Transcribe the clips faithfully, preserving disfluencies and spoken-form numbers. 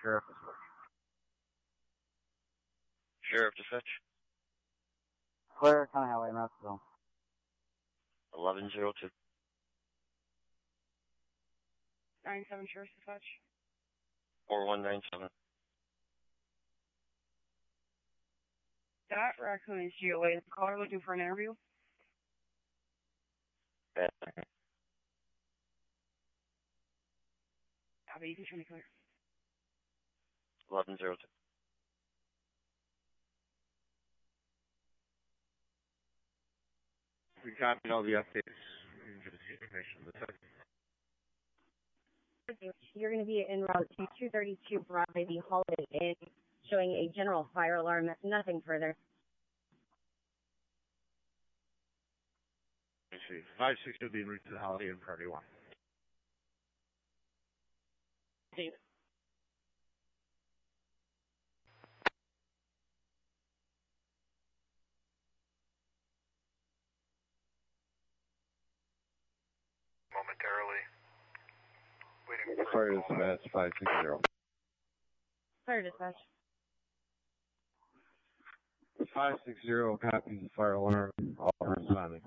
Sheriff. Sheriff dispatch. Clear, County Highway, Russellville. eleven oh two. nine seven Sheriff dispatch. four one nine seven. That raccoon is G O A. The caller looking for an interview. Yeah. Copy, you can show me clear. eleven oh two. We copied all the updates. Information. You're going to be en route to two thirty-two Broadway, the Holiday Inn, showing a general fire alarm. Nothing further. I see. five six will be en route to the Holiday Inn Party one. David. Momentarily. Waiting for Fire dispatch five six zero. Fire dispatch. five six zero copies the fire alarm. All responding.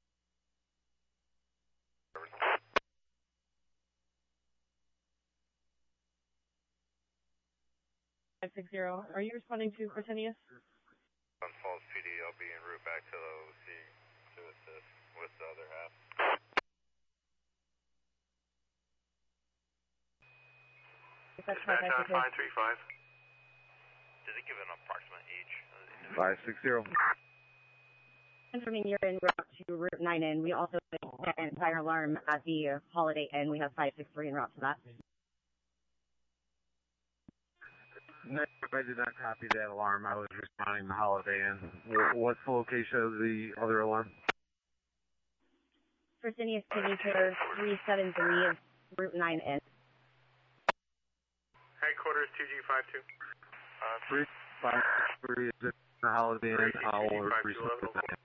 five six zero. Are you responding to Fresenius? On Falls P D, I'll be en route back to the O C to assist with the other half. Dispatch Dispatch on five three five. Does it give an approximate age? five six zero. Confirming you're en route to Route nine Inn. We also have a fire alarm at the Holiday Inn. We have five six three en route to that. No, I did not copy that alarm. I was responding to Holiday Inn. What's the location of the other alarm? Fresenius signature three seven three is Route nine Inn. Headquarters two G five two. Uh, three five six three is the Holiday Inn. I'll respond.